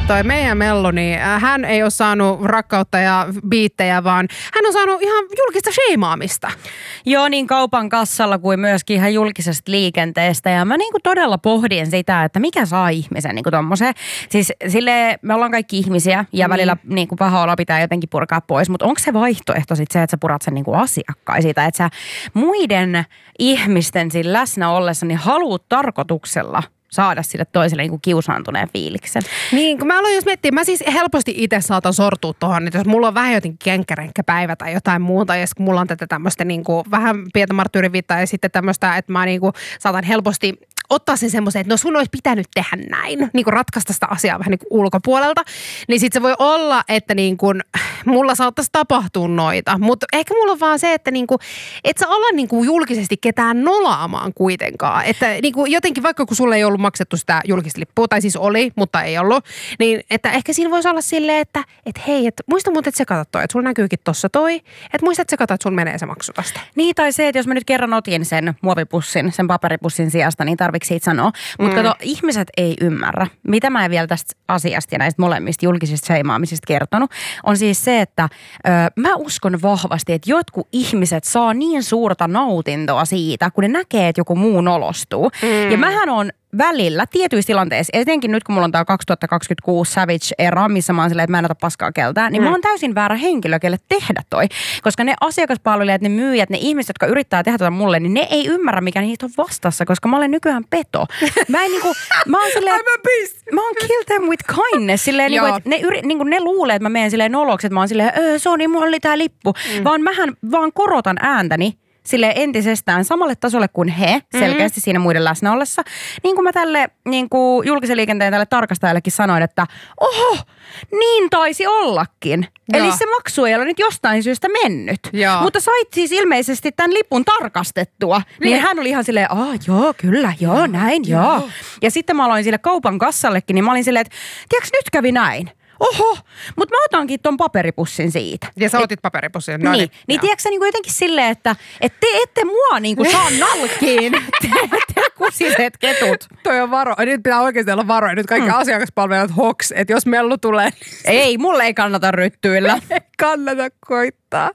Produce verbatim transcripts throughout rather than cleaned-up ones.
toi meidän Mellu, niin hän ei ole saanut rakkautta ja biittejä, vaan hän on saanut ihan julkista sheimaamista. Joo, niin kaupan kassalla kuin myöskin ihan julkisesta liikenteestä. Ja mä niinku todella pohdin sitä, että mikä saa ihmisen niinku tommoseen. Siis silleen, me ollaan kaikki ihmisiä ja mm. välillä niinku paha olo pitää jotenkin purkaa pois. Mutta onko se vaihtoehto sitten se, että sä purat sen niinku asiakkaan siitä, että sä muiden ihmisten siinä läsnä ollessa niin haluut tarkoituksella saada sille toiselle niin kuin kiusaantuneen fiiliksen. Niin, kun mä aloin jos miettiä, mä siis helposti itse saatan sortua tuohon, että jos mulla on vähän jotenkin kenkkärenkkä päivä tai jotain muuta, ja kun mulla on tätä tämmöistä niin kuin, vähän pientä marttyyriviittaa ja sitten tämmöistä, että mä niin kuin, saatan helposti ottaa sen semmoisen, että no sun olisi pitänyt tehdä näin, niin kuin ratkaista sitä asiaa vähän niin kuin ulkopuolelta, niin sitten se voi olla, että niin kuin, mulla saattaisi tapahtua noita, mutta ehkä mulla on vaan se, että niin kuin, et sä ala niin kuin julkisesti ketään nolaamaan kuitenkaan, että niin kuin jotenkin vaikka kun sulle ei ollut maksettu sitä julkista lippua, tai siis oli, mutta ei ollut, niin että ehkä siinä voisi olla silleen, että et hei, et muista muuten, että sekata toi, että sulla näkyykin tossa toi, että muista, että sekata, että sulla menee se maksu tästä. Niin, tai se, että jos mä nyt kerran otin sen muovipussin, sen paperipussin sijasta, niin tarvitsi siitä sanoa. Mutta mm. kato, ihmiset ei ymmärrä. Mitä mä en vielä tästä asiasta ja näistä molemmista julkisista sheimaamisista kertonut, on siis se, että ö, mä uskon vahvasti, että jotkut ihmiset saa niin suurta nautintoa siitä, kun ne näkee, että joku muu nolostuu. Mm. Ja mähän on välillä tietyissä tilanteissa, etenkin nyt kun mulla on tää kaksituhattakaksikymmentäkuusi Savage-era, missä mä oon silleen, että mä en ota paskaa keltään, niin mm. mä oon täysin väärä henkilö, kelle tehdä toi. Koska ne asiakaspalvelijat, ne myyjät, ne ihmiset, jotka yrittää tehdä tota mulle, niin ne ei ymmärrä, mikä niitä on vastassa, koska mä olen nykyään peto. Mä en niinku, mä oon silleen, mä oon kill them with kindness, silleen niinku, että ne, yri, niinku, ne luulee, että mä menen silleen noloksi, että mä oon silleen, öö, Soni, mulla oli tää lippu, mm. vaan mähän vaan korotan ääntäni sille entisestään samalle tasolle kuin he, selkeästi mm-hmm. siinä muiden läsnä ollessa. Niin kuin mä tälle niin kuin julkisen liikenteen tälle tarkastajallekin sanoin, että oho, niin taisi ollakin. Joo. Eli se maksu ei ole nyt jostain syystä mennyt. Joo. Mutta sait siis ilmeisesti tämän lipun tarkastettua. Niin, niin hän oli ihan silleen, aah joo, kyllä, joo, näin, joo. joo. Ja sitten mä aloin sille kaupan kassallekin, niin mä olin silleen, että tiedätkö, nyt kävi näin. Oho, mutta mä otankin ton paperipussin siitä. Ja sä otit paperipussin. No niin, niin, niin tiedätkö sä niinku jotenkin silleen, että et te ette mua niinku saa nalkiin, te, te kusiset ketut. Toi on varo, nyt pitää oikeasti olla varo. Nyt kaikki mm. asiakaspalvelijat hoks, että jos Mellu tulee. Ei, mulle ei kannata ryttyillä. Ei kannata koittaa.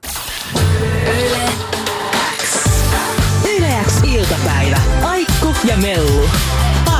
Yle X iltapäivä. Aikku ja Mellu.